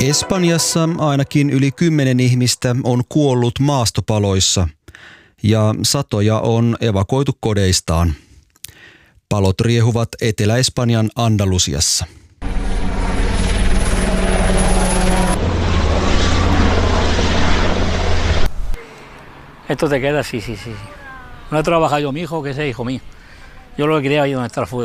Espanjassa ainakin yli 10 ihmistä on kuollut maastopaloissa ja satoja on evakuoitu kodeistaan. Palot riehuvat Etelä-Espanjan Andalusiassa. Esto te queda, sí. No he trabajado yo, mi hijo, que ese hijo mío. Yo lo he criado ahí donde está el fuego.